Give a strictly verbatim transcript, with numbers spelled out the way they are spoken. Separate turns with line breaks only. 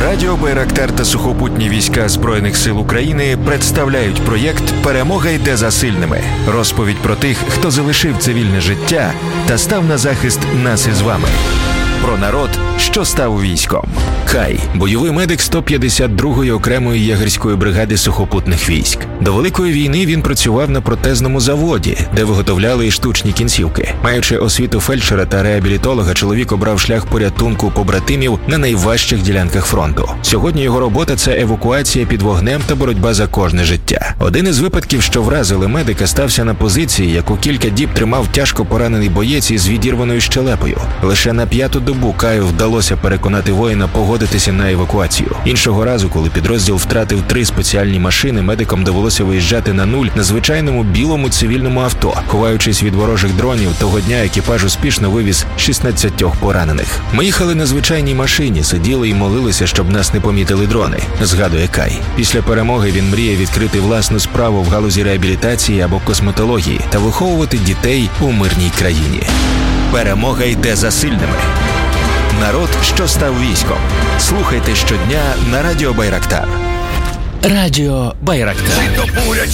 Радіо Байрактар та сухопутні війська Збройних сил України представляють проєкт «Перемога йде за сильними». Розповідь про тих, хто залишив цивільне життя та став на захист нас із вами. Про народ, що став військом. Хай – бойовий медик сто п'ятдесят другої окремої єгерської бригади сухопутних військ. До Великої війни він працював на протезному заводі, де виготовляли штучні кінцівки. Маючи освіту фельдшера та реабілітолога, чоловік обрав шлях порятунку побратимів на найважчих ділянках фронту. Сьогодні його робота – це евакуація під вогнем та боротьба за кожне життя. Один із випадків, що вразили медика, стався на позиції, яку кілька діб тримав тяжко поранений боєць із відірваною щелепою. Лише на п'яту добу Каю вдалося переконати воїна погодитися на евакуацію. Іншого разу, коли підрозділ втратив три спеціальні машини, медикам довелося виїжджати на нуль на звичайному білому цивільному авто. Ховаючись від ворожих дронів, того дня екіпаж успішно вивіз шістнадцятьох поранених. Ми їхали на звичайній машині, сиділи і молилися, щоб нас не помітили дрони, згадує Кай. Після перемоги він мріє відкрити власну справу в галузі реабілітації або косметології та виховувати дітей у мирній країні. Перемога йде за сильними. Народ, що став військом. Слухайте щодня на Радіо Байрактар.
Радіо Байрактар.